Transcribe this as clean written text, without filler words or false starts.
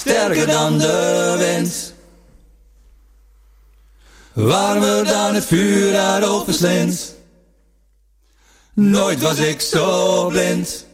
sterker dan de wind. Warmer dan het vuur dat overslindt. Nooit was ik zo blind.